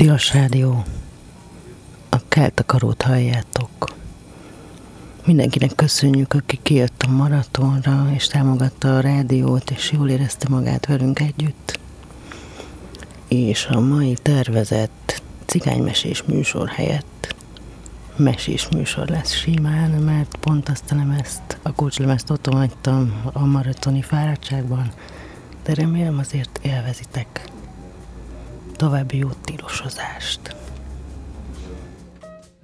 Tilos Rádió, a Keltakarót halljátok. Mindenkinek köszönjük, aki kijött a maratonra, és támogatta a rádiót, és jól érezte magát velünk együtt. És a mai tervezett cigánymesés műsor helyett mesés műsor lesz simán, mert pont azt a lemezt, a kulcslemezt otthon hagytam a maratoni fáradtságban, de remélem azért élvezitek. További jó tilosozást!